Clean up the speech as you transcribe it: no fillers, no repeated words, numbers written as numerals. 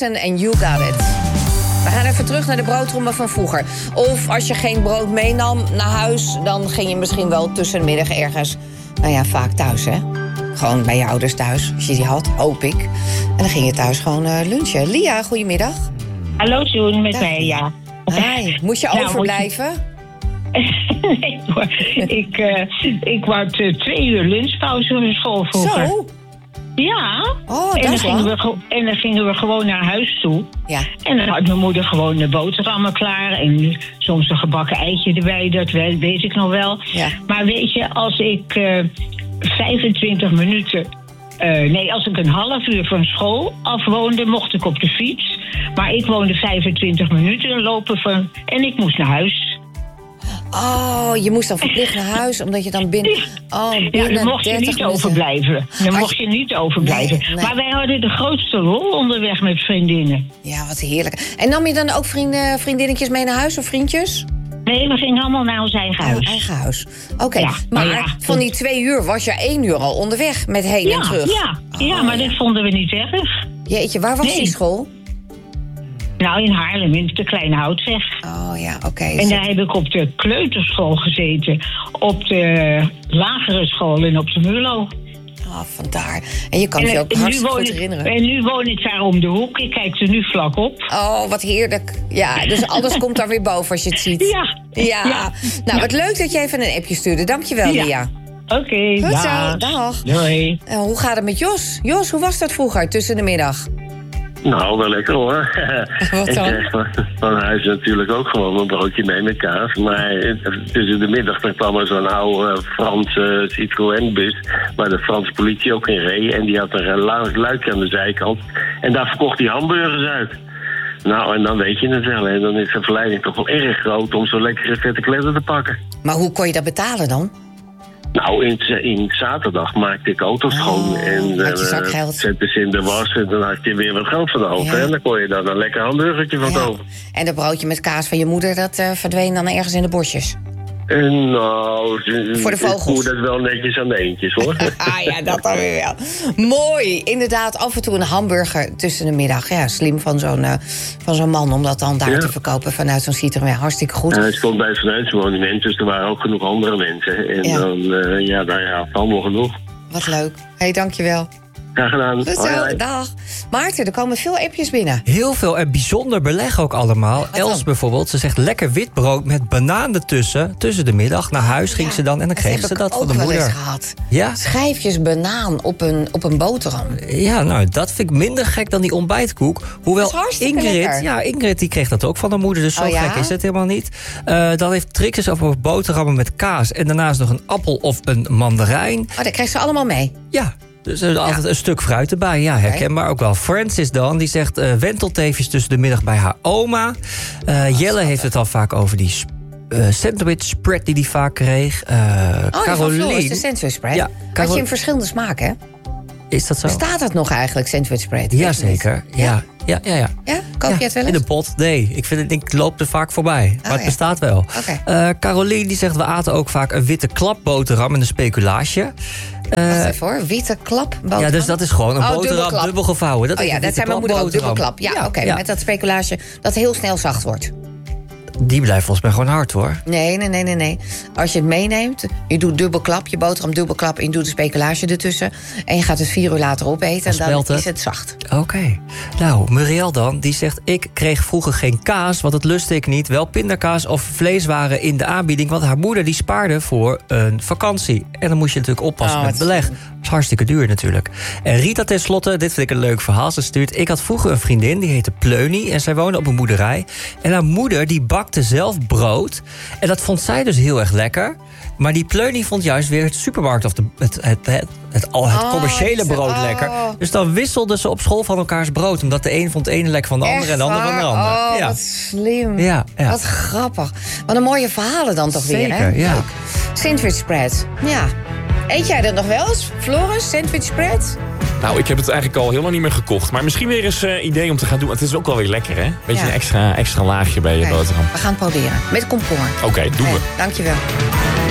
Jackson en You Got It. We gaan even terug naar de broodrommel van vroeger. Of als je geen brood meenam naar huis, dan ging je misschien wel tussen de middag ergens... Nou ja, vaak thuis, hè? Gewoon bij je ouders thuis, als je die had, hoop ik. En dan ging je thuis gewoon lunchen. Lia, goedemiddag. Hallo, Joen, met mij, ja. Hi, moet je overblijven? Nee hoor, ik had 2 uur lunchpauze in school vroeger. Zo? Ja, Oh, en dan gingen we gewoon naar huis toe. Ja. En dan had mijn moeder gewoon de boterhammen klaar. En soms een gebakken eitje erbij, dat weet ik nog wel. Ja. Maar weet je, als ik 25 minuten... als ik een half uur van school afwoonde, mocht ik op de fiets. Maar ik woonde 25 minuten lopen van... En ik moest naar huis. Oh, je moest dan verplicht naar huis, omdat je dan binnen... Ja, dan mocht je niet overblijven. Nee. Maar wij hadden de grootste lol onderweg met vriendinnen. Ja, wat heerlijk. En nam je dan ook vriendinnetjes mee naar huis of vriendjes? Nee, we gingen allemaal naar ons eigen huis. Eigen huis. Oké, Ja, maar van die 2 uur was je 1 uur al onderweg met heen en terug. Maar dat vonden we niet erg. Jeetje, waar was die school? Nou, in Haarlem, in de Kleine Houtweg. Oh ja, oké. En daar heb ik op de kleuterschool gezeten. Op de lagere school en op de MULO. Oh, vandaar. En je kan je ook hartstikke goed herinneren. En nu woon ik daar om de hoek. Ik kijk er nu vlak op. Oh, wat heerlijk. Ja, dus alles komt daar weer boven als je het ziet. Ja. Nou, wat leuk dat je even een appje stuurde. Dankjewel, Lia. Oké, goed zo, dag. Doei. Hoe gaat het met Jos? Jos, hoe was dat vroeger tussen de middag? Nou, wel lekker hoor. Wat dan? Ik kreeg van huis natuurlijk ook gewoon een broodje mee met kaas. Maar tussen de middag dan kwam er zo'n oude Franse Citroën-bus... waar de Franse politie ook in reed. En die had er een luikje aan de zijkant. En daar verkocht hij hamburgers uit. Nou, en dan weet je het wel. En dan is de verleiding toch wel erg groot om zo'n lekkere vette kletter te pakken. Maar hoe kon je dat betalen dan? Nou, in zaterdag maakte ik auto's schoon en zette ze in de was en dan had je weer wat geld van over. Ja. En dan kon je daar een lekker hamburgertje van kopen. En dat broodje met kaas van je moeder, dat verdween dan ergens in de bosjes? Nou, voor de vogels. Ik voer dat wel netjes aan de eentjes, hoor. Ja, dat dan weer wel. Mooi. Inderdaad, af en toe een hamburger tussen de middag. Ja, slim van zo'n man om dat dan daar te verkopen vanuit zo'n Citroën. Hartstikke goed. Het stond bij het vanuitsmonument, dus er waren ook genoeg andere mensen. En dan, daar allemaal genoeg. Wat leuk. Hé, dankjewel. Graag gedaan. Goed zo, dag. Maarten, er komen veel appjes binnen. Heel veel en bijzonder beleg ook allemaal. Els bijvoorbeeld, ze zegt lekker wit brood met banaan ertussen. Tussen de middag naar huis ging ze dan en dan kreeg ze dat van de moeder. Dat heb ik ook wel eens gehad. Ja? Schijfjes banaan op een boterham. Ja, nou, dat vind ik minder gek dan die ontbijtkoek. Hoewel Ingrid die kreeg dat ook van haar moeder. Dus zo gek is het helemaal niet. Dan heeft Trix over boterhammen met kaas. En daarnaast nog een appel of een mandarijn. Oh, dat kreeg ze allemaal mee? Ja. Dus er is altijd een stuk fruit erbij, ja, herkenbaar ook wel. Francis dan, die zegt wentelteefjes tussen de middag bij haar oma. Jelle heeft het al vaak over die sandwich spread die hij vaak kreeg. Caroline. De sandwich spread. Ja, had je in verschillende smaken, hè? Is dat zo? Bestaat dat nog eigenlijk, sandwich spread? Jazeker, ja. Ja? Koop je het wel eens? In de pot? Nee, ik loop er vaak voorbij. Maar het bestaat wel. Caroline die zegt, we aten ook vaak een witte klapboterham en een speculaasje. Wacht even hoor, witte klapboterham? Ja, dus dat is gewoon een boterham dubbel gevouwen. Dat dat zei mijn moeder ook, dubbelklap. Ja, oké, met dat speculaasje dat heel snel zacht wordt. Die blijft volgens mij gewoon hard, hoor. Nee. Als je het meeneemt, je doet dubbelklap, je boterham dubbelklap... en je doet de speculage ertussen... en je gaat het 4 uur later opeten en dan is het zacht. Oké. Nou, Muriel dan, die zegt... ik kreeg vroeger geen kaas, want dat lustte ik niet. Wel pindakaas of vleeswaren in de aanbieding... want haar moeder die spaarde voor een vakantie. En dan moest je natuurlijk oppassen met beleg. Dat is hartstikke duur natuurlijk. En Rita tenslotte, dit vind ik een leuk verhaal. Ze stuurt, ik had vroeger een vriendin, die heette Pleunie... en zij woonde op een boerderij. En haar moeder, die bakte zelf brood. En dat vond zij dus heel erg lekker. Maar die Pleunie vond juist weer het supermarkt... of het commerciële brood lekker. Dus dan wisselden ze op school van elkaars brood. Omdat de een vond het ene lekker van de andere en de ander van de ander. Oh, wat slim. Ja. Wat grappig. Wat een mooie verhalen dan toch weer, hè? Ja. Leuk. Sandwich spread. Ja. Eet jij dat nog wel eens, Floris? Sandwich spread? Nou, ik heb het eigenlijk al heel lang niet meer gekocht. Maar misschien weer eens idee om te gaan doen. Het is ook wel weer lekker, hè? Beetje een extra laagje bij je boterham. We gaan het proberen. Met komkommer. Oké, doen we. Dankjewel.